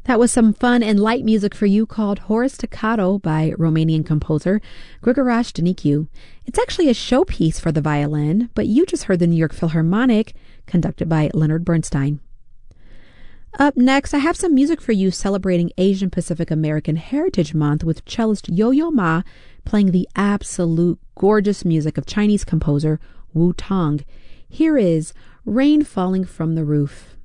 That was some fun and light music for you called Horace Staccato by Romanian composer Grigoraș Dănicu. It's actually a showpiece for the violin, but you just heard the New York Philharmonic, conducted by Leonard Bernstein. Up next, I have some music for you celebrating Asian Pacific American Heritage Month with cellist Yo-Yo Ma playing the absolute gorgeous music of Chinese composer Wu Tong. Here is Rain Falling from the Roof.